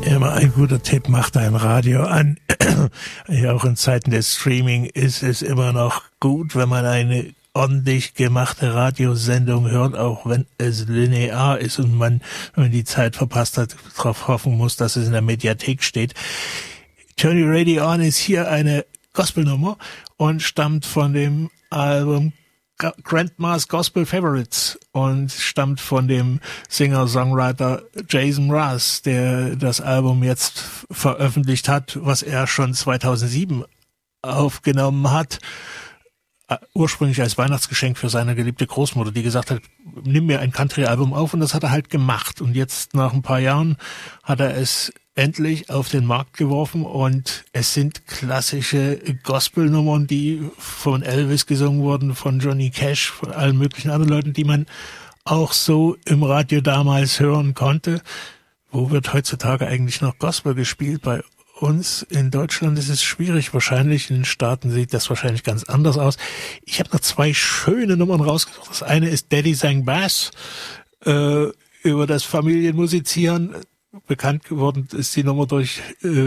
Immer ein guter Tipp, macht ein Radio an. Ja, auch in Zeiten des Streaming ist es immer noch gut, wenn man eine ordentlich gemachte Radiosendung hört, auch wenn es linear ist und man, wenn man die Zeit verpasst hat, darauf hoffen muss, dass es in der Mediathek steht. Turn Your Radio On ist hier eine Gospelnummer und stammt von dem Album Grandma's Gospel Favorites und stammt von dem Singer-Songwriter Jason Mraz, der das Album jetzt veröffentlicht hat, was er schon 2007 aufgenommen hat, ursprünglich als Weihnachtsgeschenk für seine geliebte Großmutter, die gesagt hat, nimm mir ein Country-Album auf, und das hat er halt gemacht. Und jetzt nach ein paar Jahren hat er es endlich auf den Markt geworfen, und es sind klassische Gospelnummern, die von Elvis gesungen wurden, von Johnny Cash, von allen möglichen anderen Leuten, die man auch so im Radio damals hören konnte. Wo wird heutzutage eigentlich noch Gospel gespielt? Bei uns in Deutschland ist es schwierig, wahrscheinlich in den Staaten sieht das wahrscheinlich ganz anders aus. Ich habe noch zwei schöne Nummern rausgesucht. Das eine ist Daddy Sang Bass, über das Familienmusizieren. Bekannt geworden ist die Nummer durch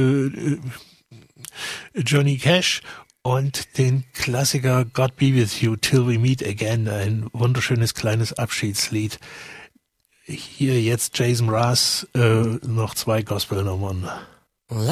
Johnny Cash, und den Klassiker God Be With You Till We Meet Again, ein wunderschönes kleines Abschiedslied. Hier jetzt Jason Mraz, noch zwei Gospelnummern.